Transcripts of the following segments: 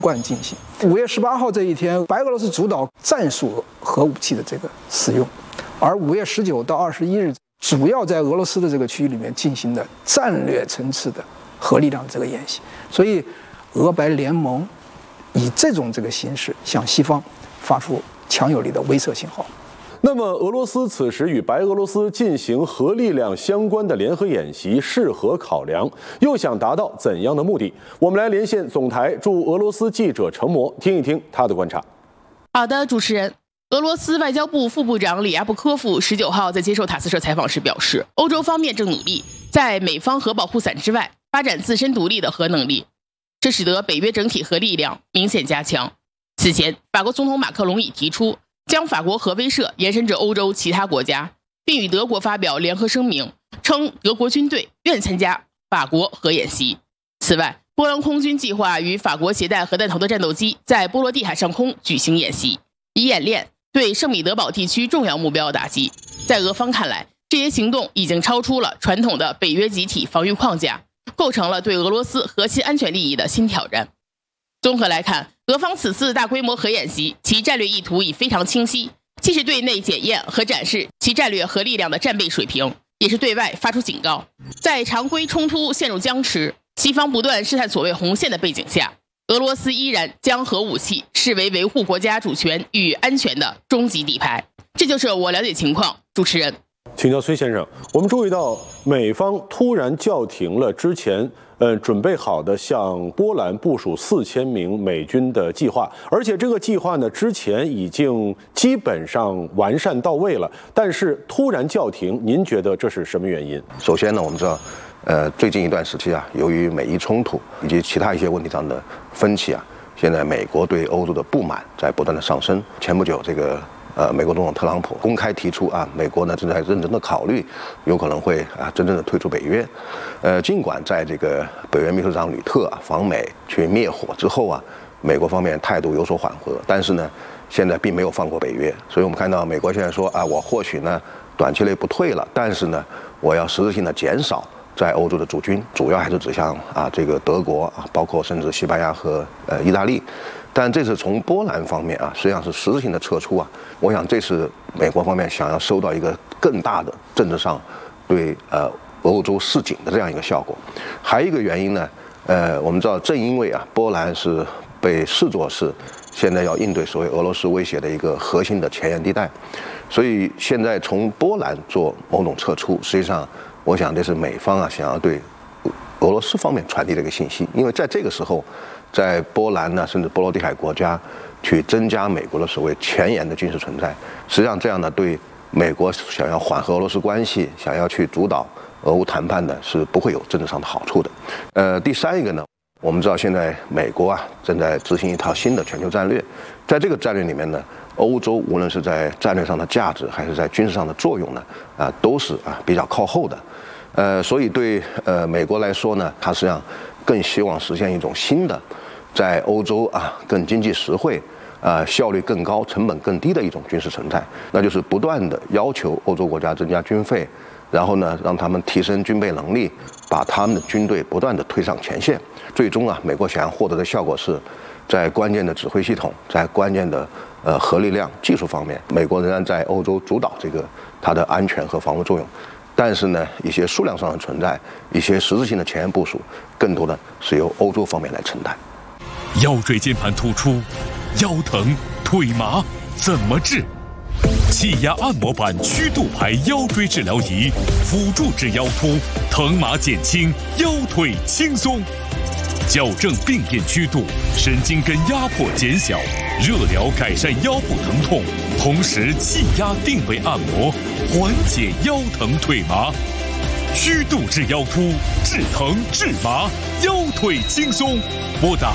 贯进行。5月18号这一天，白俄罗斯主导战术核武器的这个使用，而5月19到21日，主要在俄罗斯的这个区域里面进行的战略层次的核力量这个演习。所以，俄白联盟以这个形式向西方发出强有力的威慑信号。 那么，俄罗斯此时与白俄罗斯进行核力量相关的联合演习是何考量？又想达到怎样的目的？我们来连线总台驻俄罗斯记者程模，听一听他的观察。 好的，主持人。俄罗斯外交部副部长里亚布科夫19号在接受塔斯社采访时表示，欧洲方面正努力在美方核保护伞之外发展自身独立的核能力，这使得北约整体核力量明显加强。此前，法国总统马克龙已提出将法国核威慑延伸至欧洲其他国家，并与德国发表联合声明，称德国军队愿参加法国核演习。此外，波兰空军计划与法国携带核弹头的战斗机在波罗的海上空举行演习，以演练对圣彼得堡地区重要目标的打击。在俄方看来，这些行动已经超出了传统的北约集体防御框架，构成了对俄罗斯核心安全利益的新挑战。综合来看，俄方此次大规模核演习，其战略意图已非常清晰，既是对内检验和展示其战略核力量的战备水平，也是对外发出警告。在常规冲突陷入僵持，西方不断试探所谓红线的背景下，俄罗斯依然将核武器视为维护国家主权与安全的终极底牌。这就是我了解情况。主持人， 请教崔先生，我们注意到美方突然叫停了之前准备好的向波兰部署4000名美军的计划，而且这个计划呢之前已经基本上完善到位了，但是突然叫停，您觉得这是什么原因？ 首先呢，我们知道最近一段时期啊，由于美伊冲突以及其他一些问题上的分歧啊，现在美国对欧洲的不满在不断的上升。前不久，美国总统特朗普公开提出啊，美国呢正在认真的考虑，有可能会真正的退出北约。尽管在这个北约秘书长吕特访美去灭火之后啊，美国方面态度有所缓和，但是呢，现在并没有放过北约。所以我们看到美国现在说啊，我或许呢短期内不退了，但是呢，我要实质性的减少在欧洲的驻军，主要还是指向这个德国包括甚至西班牙和意大利。但这次从波兰方面实际上是实质性的撤出我想这是美国方面想要收到一个更大的政治上对欧洲示警的这样一个效果。还有一个原因呢，我们知道正因为波兰是被视作是现在要应对所谓俄罗斯威胁的一个核心的前沿地带，所以现在从波兰做某种撤出，实际上我想这是美方想要对俄罗斯方面传递这个信息，因为在这个时候，在波兰呢，甚至波罗的海国家去增加美国的所谓前沿的军事存在，实际上这样呢，对美国想要缓和俄罗斯关系，想要去主导俄乌谈判的是不会有政治上的好处的。第三一个呢，我们知道现在美国正在执行一套新的全球战略，在这个战略里面呢，欧洲无论是在战略上的价值还是在军事上的作用呢，都是比较靠后的。所以对美国来说呢，它实际上更希望实现一种新的，在欧洲更经济实惠、效率更高、成本更低的一种军事存在，那就是不断的要求欧洲国家增加军费，然后呢让他们提升军备能力，把他们的军队不断的推上前线。最终美国想要获得的效果是，在关键的指挥系统，在关键的核力量技术方面，美国仍然在欧洲主导这个它的安全和防务作用。但是呢，一些数量上的存在，一些实质性的前沿部署，更多的是由欧洲方面来承担。 腰椎间盘突出、腰疼、腿麻怎么治？气压按摩板曲度牌腰椎治疗仪，辅助治腰突，疼麻减轻，腰腿轻松。矫正病变曲度，神经根压迫减小，热疗改善腰部疼痛，同时气压定位按摩，缓解腰疼腿麻。曲度治腰突，治疼治麻，腰腿轻松。拨打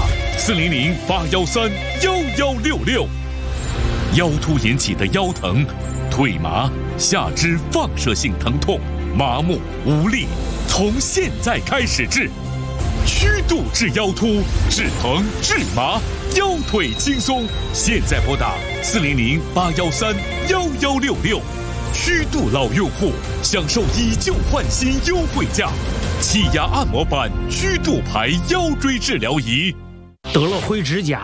400-813-1166。腰突引起的腰疼、腿麻、下肢放射性疼痛、麻木、无力，从现在开始治。曲度治腰突，治疼治麻，腰腿轻松。现在拨打400-813-1166。曲度老用户享受以旧换新优惠价，气压按摩板曲度牌腰椎治疗仪。 得了灰指甲